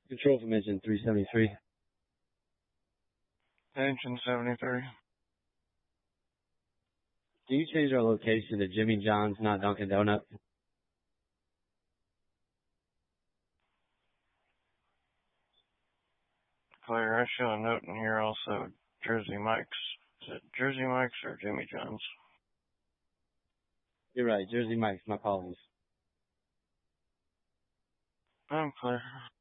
Control from engine 373. Engine 73. Can you change our location to Jimmy John's, not Dunkin' Donuts? Clear. I show a note in here also. Jersey Mike's. Is it Jersey Mike's or Jimmy John's? You're right, Jersey Mike's, my apologies. I'm clear.